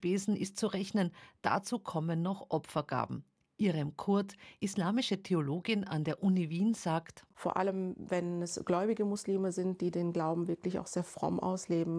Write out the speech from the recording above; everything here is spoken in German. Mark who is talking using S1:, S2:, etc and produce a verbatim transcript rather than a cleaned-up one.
S1: Spesen ist zu rechnen. Dazu kommen noch Opfergaben. Irem Kurt, islamische Theologin an der Uni Wien, sagt:
S2: Vor allem, wenn es gläubige Muslime sind, die den Glauben wirklich auch sehr fromm ausleben,